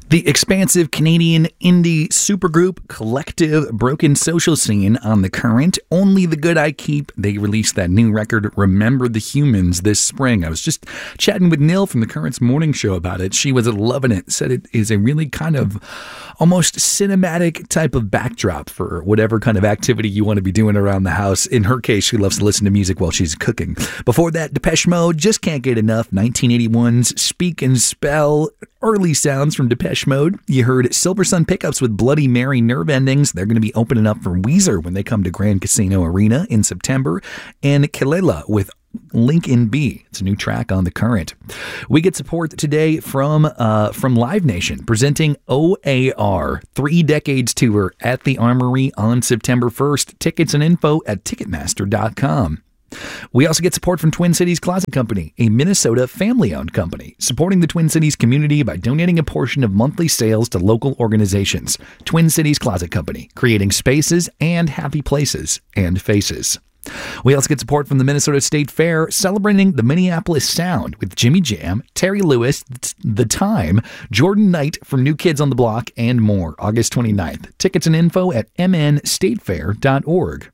The expansive Canadian indie supergroup Collective Broken Social Scene on The Current, Only the Good I Keep. They released that new record, Remember the Humans, this spring. I was just chatting with Nil from The Current's morning show about it. She was loving it, said it is a really kind of almost cinematic type of backdrop for whatever kind of activity you want to be doing around the house. In her case, she loves to listen to music while she's cooking. Before that, Depeche Mode, Just Can't Get Enough, 1981's Speak and Spell, early sounds from Depeche Mode. You heard Silver Sun Pickups with Bloody Mary Nerve Endings. They're going to be opening up for Weezer when they come to Grand Casino Arena in September. And Kelela with Lincoln B. It's a new track on The Current. We get support today from Live Nation, presenting OAR 3 Decades Tour at the Armory on September 1st. Tickets and info at Ticketmaster.com. We also get support from Twin Cities Closet Company, a Minnesota family-owned company, supporting the Twin Cities community by donating a portion of monthly sales to local organizations. Twin Cities Closet Company, creating spaces and happy places and faces. We also get support from the Minnesota State Fair, celebrating the Minneapolis Sound with Jimmy Jam, Terry Lewis, The Time, Jordan Knight from New Kids on the Block, and more, August 29th. Tickets and info at mnstatefair.org.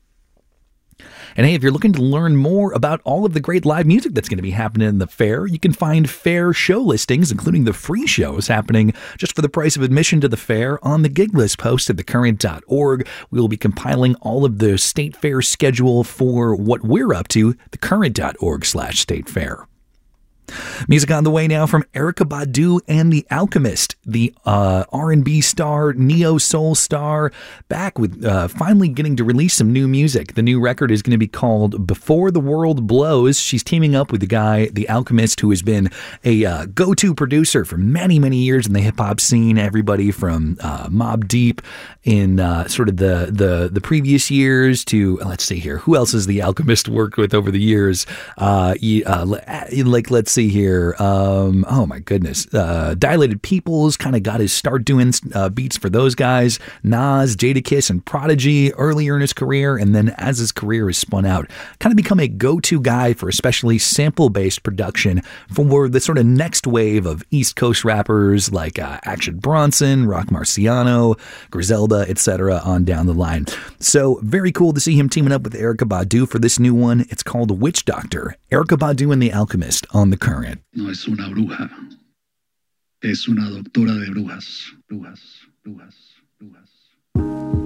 And hey, if you're looking to learn more about all of the great live music that's going to be happening in the fair, you can find fair show listings, including the free shows happening just for the price of admission to the fair, on the gig list post at thecurrent.org. We will be compiling all of the state fair schedule for what we're up to, thecurrent.org/state fair. Music on the way now from Erykah Badu and The Alchemist, the R&B star, neo-soul star, back with finally getting to release some new music. The new record is going to be called Before the World Blows. She's teaming up with the guy, The Alchemist, who has been a go-to producer for many, many years in the hip-hop scene. Everybody from Mobb Deep in sort of the previous years to, let's see here, who else has The Alchemist worked with over the years? Let's see here. Oh my goodness. Dilated Peoples kind of got his start doing beats for those guys. Nas, Jadakiss, and Prodigy earlier in his career, and then as his career has spun out, kind of become a go-to guy for especially sample-based production for the sort of next wave of East Coast rappers like Action Bronson, Rock Marciano, Griselda, etc. on down the line. So very cool to see him teaming up with Erykah Badu for this new one. It's called Witch Doctor. Erykah Badu and The Alchemist on The Current. No es una bruja, es una doctora de brujas, brujas, brujas.